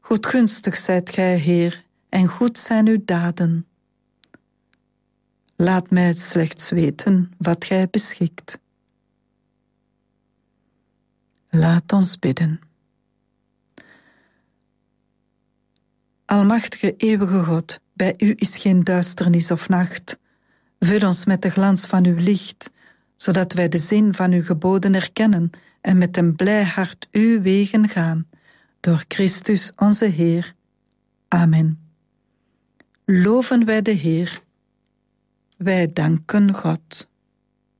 Goedgunstig zijt gij, Heer, en goed zijn uw daden. Laat mij slechts weten wat gij beschikt. Laat ons bidden. Almachtige, eeuwige God, bij u is geen duisternis of nacht. Vul ons met de glans van uw licht, zodat wij de zin van uw geboden erkennen en met een blij hart uw wegen gaan. Door Christus onze Heer. Amen. Loven wij de Heer. Wij danken God.